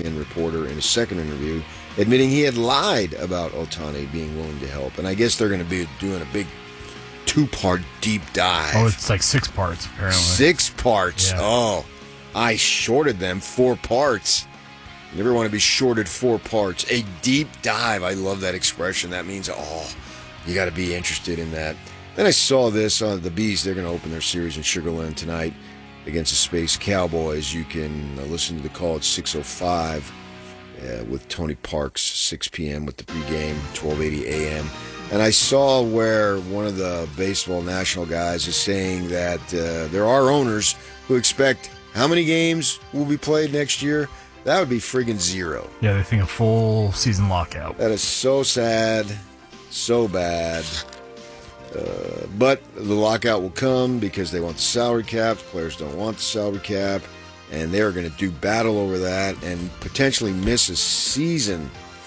ESPN reporter in a second interview, admitting he had lied about Ohtani being willing to help. And I guess they're going to be doing a big 2-part deep dive. Oh, it's like 6 parts, apparently. 6 parts. Yeah. Oh, I shorted them 4 parts. You never want to be shorted 4 parts. A deep dive. I love that expression. That means, you got to be interested in that. Then I saw this on the Bees. They're going to open their series in Sugar Land tonight against the Space Cowboys. You can listen to the call at 6:05 with Tony Parks, 6 p.m. with the pregame, 12:80 a.m. And I saw where one of the baseball national guys is saying that there are owners who expect how many games will be played next year? That would be friggin' 0. Yeah, they think a full season lockout. That is so sad, so bad. But the lockout will come because they want the salary cap. The players don't want the salary cap. And they're going to do battle over that and potentially miss a season.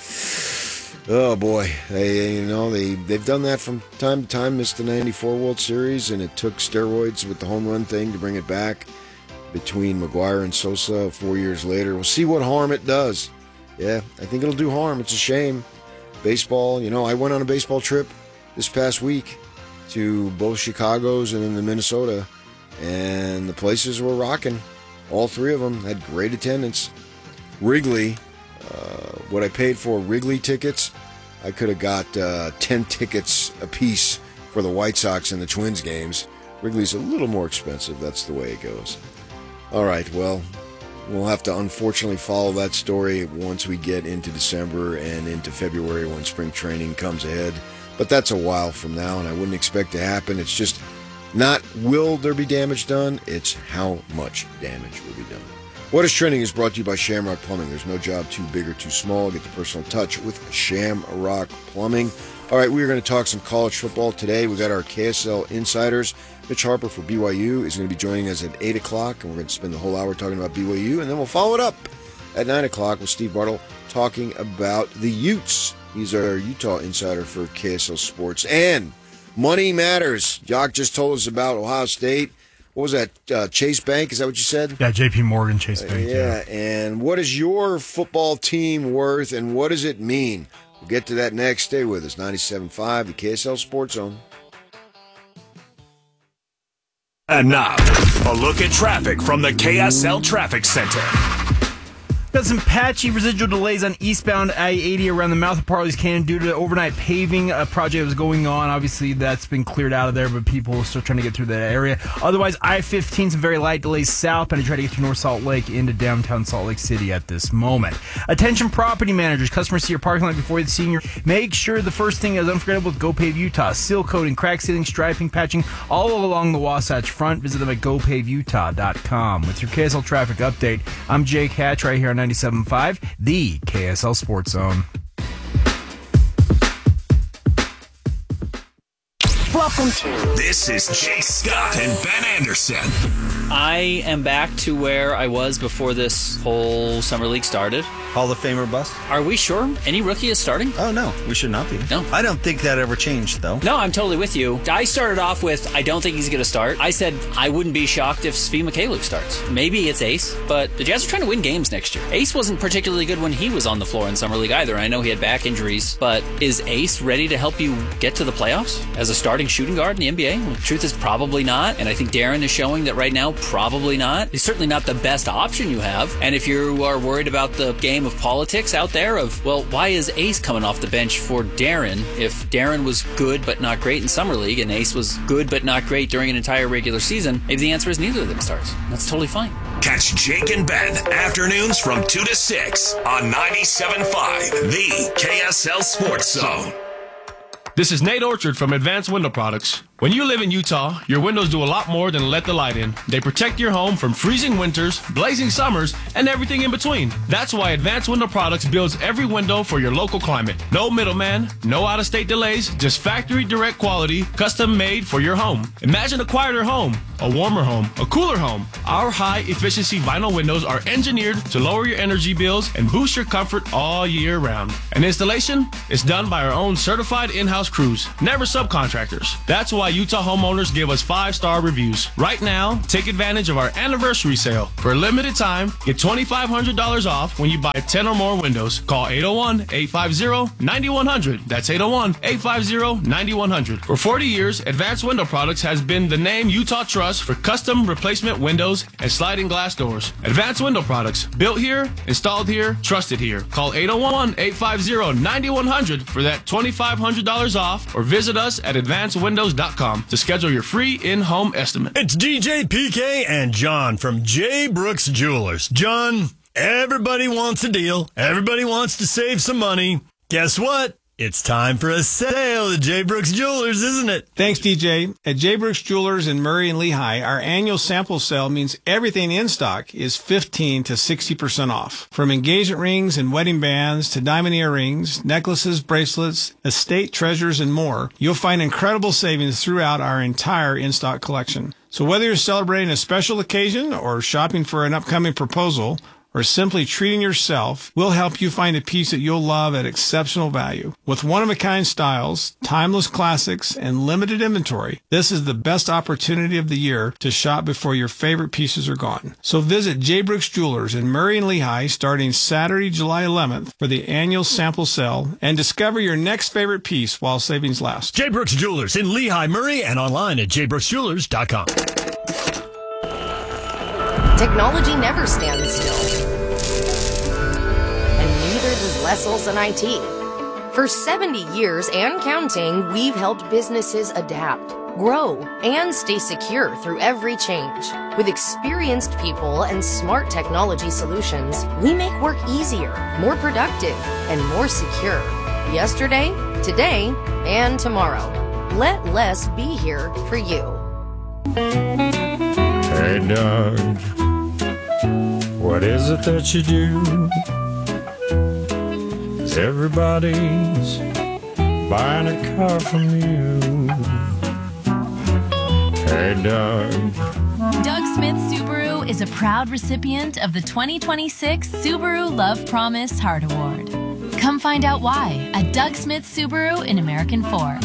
Oh, boy. They've done that from time to time, missed the 94 World Series, and it took steroids with the home run thing to bring it back between McGwire and Sosa 4 years later. We'll see what harm it does. Yeah, I think it'll do harm. It's a shame. Baseball, I went on a baseball trip this past week to both Chicago's and then the Minnesota, and the places were rocking. All 3 of them had great attendance. Wrigley, what I paid for Wrigley tickets, I could have got 10 tickets apiece for the White Sox and the Twins games. Wrigley's a little more expensive. That's the way it goes. All right, well, we'll have to unfortunately follow that story once we get into December and into February when spring training comes ahead. But that's a while from now, and I wouldn't expect to happen. It's just not will there be damage done, it's how much damage will be done. What is Trending is brought to you by Shamrock Plumbing. There's no job too big or too small. Get the personal touch with Shamrock Plumbing. All right, we're going to talk some college football today. We got our KSL insiders. Mitch Harper for BYU is going to be joining us at 8 o'clock, and we're going to spend the whole hour talking about BYU, and then we'll follow it up at 9 o'clock with Steve Bartle talking about the Utes. He's our Utah insider for KSL Sports. And money matters. Jock just told us about Ohio State. What was that, Chase Bank? Is that what you said? Yeah, J.P. Morgan Chase Bank. Yeah, and what is your football team worth, and what does it mean? We'll get to that next. Stay with us. 97.5, the KSL Sports Zone. And now, a look at traffic from the KSL Traffic Center. Got some patchy residual delays on eastbound I-80 around the mouth of Parley's Canyon due to the overnight paving project that was going on. Obviously, that's been cleared out of there, but people are still trying to get through that area. Otherwise, I-15, some very light delays south, and I try to get through North Salt Lake into downtown Salt Lake City at this moment. Attention property managers. Customers see your parking lot before the senior. Make sure the first thing is unforgettable with GoPave Utah. Seal coating, crack sealing, striping, patching, all along the Wasatch Front. Visit them at GoPaveUtah.com. With your KSL traffic update, I'm Jake Hatch right here on 97.5, the KSL Sports Zone. Welcome to. This is Jake Scott and Ben Anderson. I am back to where I was before this whole summer league started. Hall of Famer bust? Are we sure any rookie is starting? Oh, no. We should not be. No. I don't think that ever changed, though. No, I'm totally with you. I started off with, I don't think he's going to start. I said I wouldn't be shocked if Svi Mikhailiuk starts. Maybe it's Ace, but the Jazz are trying to win games next year. Ace wasn't particularly good when he was on the floor in summer league either. I know he had back injuries, but is Ace ready to help you get to the playoffs as a starting shooting guard in the NBA? Well, the truth is probably not, and I think Darren is showing that right now, probably not. He's certainly not the best option you have, and if you are worried about the game of politics out there of, well, why is Ace coming off the bench for Darren if Darren was good but not great in summer league and Ace was good but not great during an entire regular season? Maybe the answer is neither of them starts. That's totally fine. Catch Jake and Ben afternoons from 2 to 6 on 97.5, the KSL Sports Zone. This is Nate Orchard from Advanced Window Products. When you live in Utah, your windows do a lot more than let the light in. They protect your home from freezing winters, blazing summers, and everything in between. That's why Advanced Window Products builds every window for your local climate. No middleman, no out-of-state delays, just factory direct quality, custom made for your home. Imagine a quieter home, a warmer home, a cooler home. Our high-efficiency vinyl windows are engineered to lower your energy bills and boost your comfort all year round. And installation is done by our own certified in-house crews, never subcontractors. That's why why Utah homeowners give us 5-star reviews. Right now, take advantage of our anniversary sale. For a limited time, get $2,500 off when you buy 10 or more windows. Call 801-850-9100. That's 801-850-9100. For 40 years, Advanced Window Products has been the name Utah trusts for custom replacement windows and sliding glass doors. Advanced Window Products. Built here, installed here, trusted here. Call 801-850-9100 for that $2,500 off or visit us at advancedwindows.com to schedule your free in-home estimate. It's DJ PK and John from J. Brooks Jewelers. John, everybody wants a deal. Everybody wants to save some money. Guess what? It's time for a sale at J. Brooks Jewelers, isn't it? Thanks, DJ. At J. Brooks Jewelers in Murray and Lehigh, our annual sample sale means everything in stock is 15 to 60% off. From engagement rings and wedding bands to diamond earrings, necklaces, bracelets, estate treasures, and more, you'll find incredible savings throughout our entire in-stock collection. So whether you're celebrating a special occasion or shopping for an upcoming proposal, or simply treating yourself, we'll help you find a piece that you'll love at exceptional value. With one-of-a-kind styles, timeless classics, and limited inventory, this is the best opportunity of the year to shop before your favorite pieces are gone. So visit J. Brooks Jewelers in Murray and Lehigh starting Saturday, July 11th for the annual sample sale and discover your next favorite piece while savings last. J. Brooks Jewelers in Lehigh, Murray, and online at jbrooksjewelers.com. Technology never stands still. And neither does Les Olson IT. For 70 years and counting, we've helped businesses adapt, grow, and stay secure through every change. With experienced people and smart technology solutions, we make work easier, more productive, and more secure. Yesterday, today, and tomorrow. Let Les be here for you. Hey, Doug, what is it that you do? 'Cause everybody's buying a car from you. Hey, Doug. Doug Smith Subaru is a proud recipient of the 2026 Subaru Love Promise Heart Award. Come find out why at Doug Smith Subaru in American Fork.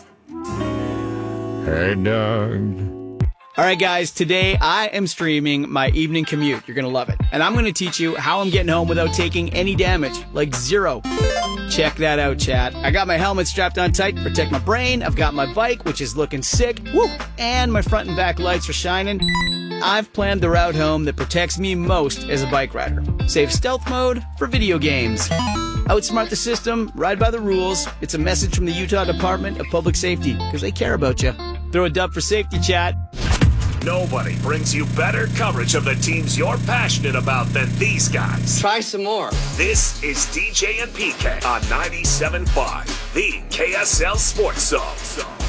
Hey, Doug. All right, guys, today I am streaming my evening commute. You're going to love it. And I'm going to teach you how I'm getting home without taking any damage, like zero. Check that out, chat. I got my helmet strapped on tight to protect my brain. I've got my bike, which is looking sick. Woo! And my front and back lights are shining. I've planned the route home that protects me most as a bike rider. Save stealth mode for video games. Outsmart the system, ride by the rules. It's a message from the Utah Department of Public Safety, because they care about you. Throw a dub for safety, chat. Nobody brings you better coverage of the teams you're passionate about than these guys. Try some more. This is DJ and PK on 97.5, the KSL Sports Zone.